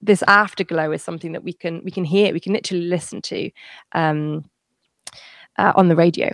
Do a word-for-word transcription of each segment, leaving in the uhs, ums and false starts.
this afterglow is something that we can we can hear, we can literally listen to um, uh, on the radio.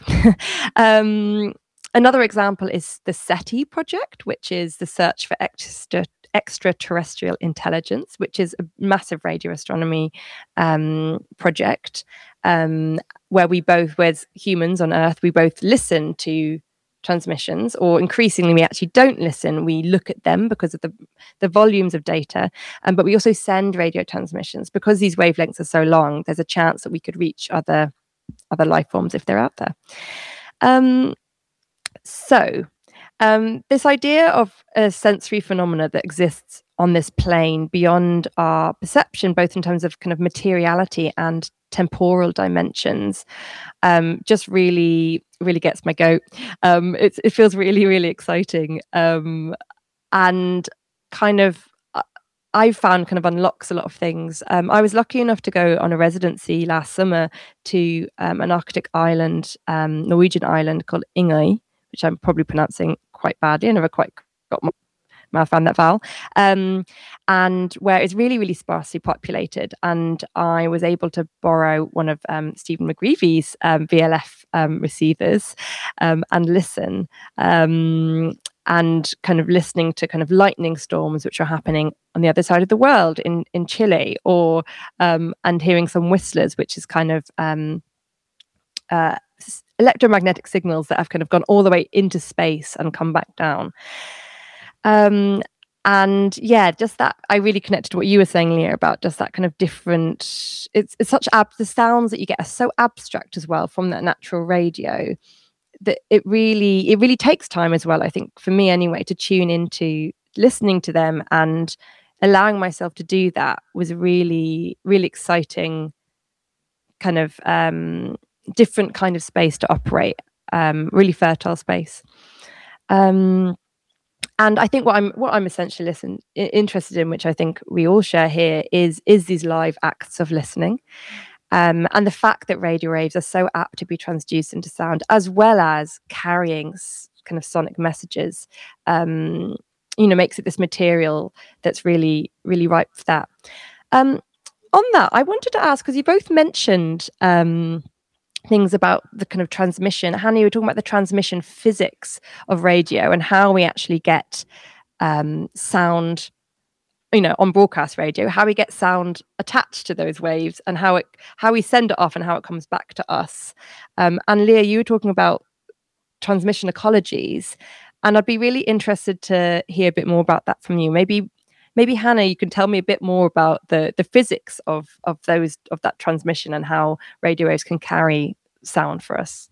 um, another example is the SETI project, which is the search for extra extraterrestrial intelligence, which is a massive radio astronomy um, project um, where we both, as humans on Earth, we both listen to transmissions, or increasingly we actually don't listen. We look at them because of the the volumes of data, um, but we also send radio transmissions because these wavelengths are so long. There's a chance that we could reach other other life forms if they're out there. Um, so. Um, this idea of a sensory phenomena that exists on this plane beyond our perception, both in terms of kind of materiality and temporal dimensions, um, just really, really gets my goat. Um, it, it feels really, really exciting. Um, and kind of, I've found kind of unlocks a lot of things. Um, I was lucky enough to go on a residency last summer to um, an Arctic island, um, Norwegian island called Ingøy, which I'm probably pronouncing quite badly. I never quite got my mouth around that vowel. Um, and where it's really, really sparsely populated. And I was able to borrow one of um, Stephen McGreevy's um, V L F um, receivers um, and listen. Um, and kind of listening to kind of lightning storms which are happening on the other side of the world in, in Chile, or um, and hearing some whistlers, which is kind of um, uh, electromagnetic signals that have kind of gone all the way into space and come back down. Um, and yeah, just that, I really connected to what you were saying, Leah, about just that kind of different, it's, it's such, ab- the sounds that you get are so abstract as well from that natural radio, that it really, it really takes time as well, I think, for me anyway, to tune into listening to them, and allowing myself to do that was a really, really exciting kind of um, different kind of space to operate, um, really fertile space. Um, and I think what I'm what I'm essentially listen, interested in, which I think we all share here, is is these live acts of listening. Um, and the fact that radio waves are so apt to be transduced into sound, as well as carrying s- kind of sonic messages, um, you know, makes it this material that's really, really ripe for that. Um, on that, I wanted to ask, because you both mentioned um, things about the kind of transmission. Hannah, you were talking about the transmission physics of radio and how we actually get um, sound, you know, on broadcast radio, how we get sound attached to those waves, and how it how we send it off and how it comes back to us. Um, and Leah, you were talking about transmission ecologies, and I'd be really interested to hear a bit more about that from you. Maybe maybe Hannah, you can tell me a bit more about the the physics of of those of that transmission and how radio waves can carry sound for us.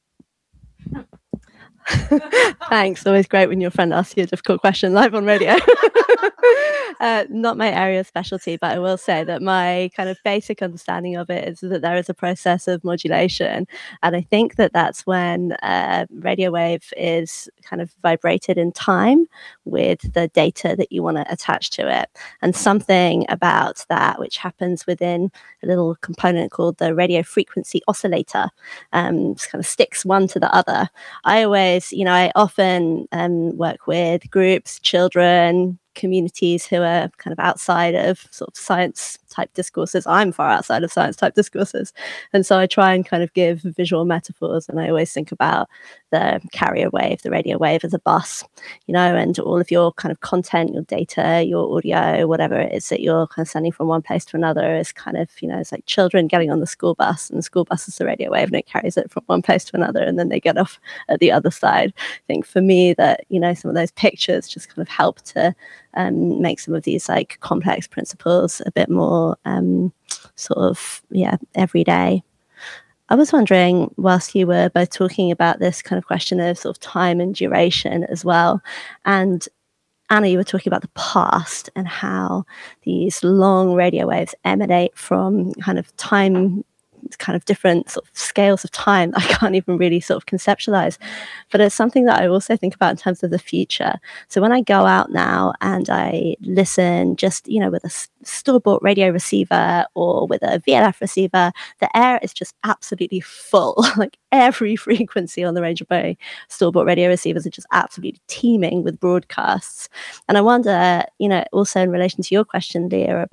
Thanks. Always great when your friend asks you a difficult question live on radio. uh, not my area of specialty, but I will say that my kind of basic understanding of it is that there is a process of modulation. And I think that that's when a radio wave is kind of vibrated in time with the data that you want to attach to it. And something about that, which happens within a little component called the radio frequency oscillator, um, kind of sticks one to the other. I always, you know, I often um, work with groups, children, communities who are kind of outside of sort of science type discourses. I'm far outside of science type discourses. And so I try and kind of give visual metaphors. And I always think about the carrier wave, the radio wave, as a bus, you know, and all of your kind of content, your data, your audio, whatever it is that you're kind of sending from one place to another is kind of, you know, it's like children getting on the school bus, and the school bus is the radio wave and it carries it from one place to another, and then they get off at the other side. I think for me that, you know, some of those pictures just kind of help to um, make some of these like complex principles a bit more um, sort of, yeah, everyday. I was wondering, whilst you were both talking about this kind of question of sort of time and duration as well, and Anna, you were talking about the past and how these long radio waves emanate from kind of time, kind of different sort of scales of time that I can't even really sort of conceptualize. But it's something that I also think about in terms of the future. So when I go out now and I listen just, you know, with a store-bought radio receiver or with a V L F receiver, the air is just absolutely full. Like every frequency on the range of my store-bought radio receivers are just absolutely teeming with broadcasts. And I wonder, you know, also in relation to your question, Leah,